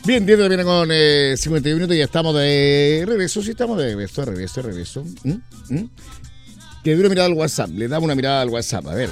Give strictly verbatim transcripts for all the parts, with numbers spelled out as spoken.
Bien, diez de la mañana con eh, cincuenta y uno minutos y ya estamos de regreso. Sí, estamos de regreso, de regreso, de regreso. ¿Mm? ¿Mm? Que dé una mirada al WhatsApp. Le damos una mirada al WhatsApp, a ver.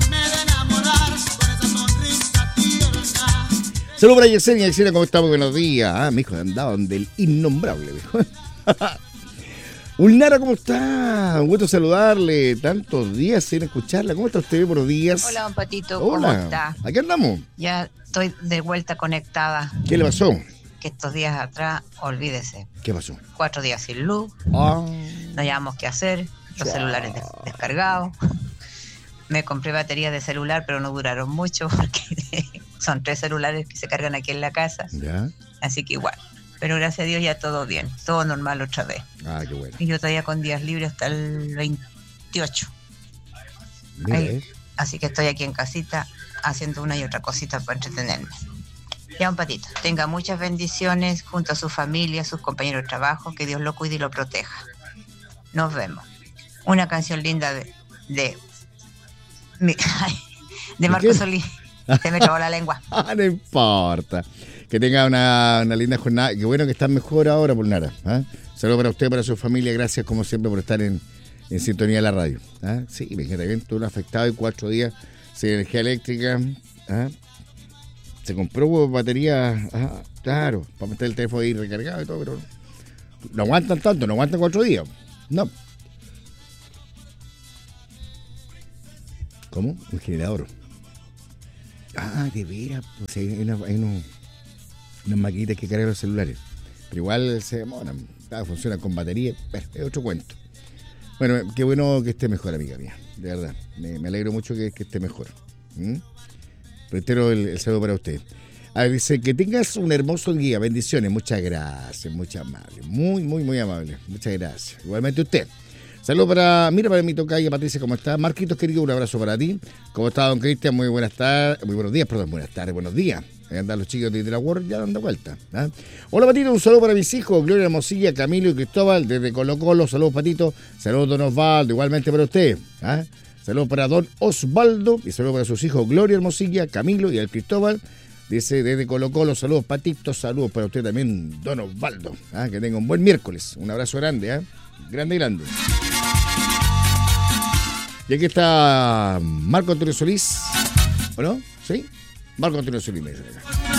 Saludos para Yesenia. Yesenia, ¿cómo estamos? Buenos días. Ah, mi hijo andaba donde el innombrable, mijo. Ulnara, ¿cómo está? Un gusto saludarle. Tantos días sin escucharla. ¿Cómo está usted? Buenos días. Hola, don Patito. Hola. ¿Cómo está? Aquí andamos. Ya estoy de vuelta conectada. ¿Qué le pasó? Que estos días atrás, olvídese. ¿Qué pasó? Cuatro días sin luz. Ah. No hayamos qué hacer. Los Ya. celulares des- descargados. Me compré baterías de celular, pero no duraron mucho porque son tres celulares que se cargan aquí en la casa. ¿Ya? Así que igual. Pero gracias a Dios ya todo bien. Todo normal otra vez. Ah, qué bueno. Y yo todavía con días libres hasta el veintiocho. Mira, Ahí. eh. Así que estoy aquí en casita haciendo una y otra cosita para entretenerme. Ya, un patito. Tenga muchas bendiciones junto a su familia, sus compañeros de trabajo. Que Dios lo cuide y lo proteja. Nos vemos. Una canción linda de... De, mi- ay, de Marco qué? Solís. Se me trabó la lengua. Ah, no importa. Que tenga una, una linda jornada. Qué bueno que están mejor ahora, Pulnara. ¿Ah? Saludos para usted, para su familia. Gracias, como siempre, por estar en, en sintonía de la radio. ¿Ah? Sí, fíjate bien, todo afectado y cuatro días sin energía eléctrica. ¿Ah? Se compró batería, ah, claro, para meter el teléfono ahí recargado y todo, pero no aguantan tanto, no aguantan cuatro días. No. ¿Cómo? Un generador. Ah, de veras, pues hay, una, hay unos, unas maquinitas que cargan los celulares. Pero igual se demoran. Ah, funciona con batería. Bueno, es otro cuento. Bueno, qué bueno que esté mejor, amiga mía. De verdad. Me, me alegro mucho que, que esté mejor. ¿Mm? Reitero el, el saludo para usted. A ver, dice que tengas un hermoso día. Bendiciones. Muchas gracias. Muy amable. Muy, muy, muy amable. Muchas gracias. Igualmente usted. Saludos para, mira, para mi tocaya Patricia, ¿cómo está? Marquitos, querido, un abrazo para ti. ¿Cómo está, don Cristian? Muy buenas tardes, muy buenos días, perdón, buenas tardes, buenos días. Ahí andan los chicos de la World ya dando vuelta. ¿Ah? Hola, Patito, un saludo para mis hijos, Gloria Hermosilla, Camilo y Cristóbal, desde Colo Colo. Saludos, Patito. Saludos, don Osvaldo, igualmente para usted. ¿Ah? Saludos para don Osvaldo y saludos para sus hijos, Gloria Hermosilla, Camilo y el Cristóbal. Dice desde Colo Colo, saludos, Patito, saludos para usted también, don Osvaldo. ¿Ah? Que tenga un buen miércoles. Un abrazo grande, ¿ah? Grande y grande. Y aquí está Marco Antonio Solís. ¿O no? ¿Sí? Marco Antonio Solís me dice acá.